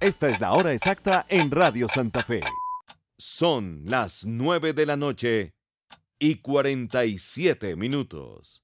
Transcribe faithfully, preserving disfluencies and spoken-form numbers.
Esta es la hora exacta en Radio Santa Fe. Son las nueve de la noche y cuarenta y siete minutos.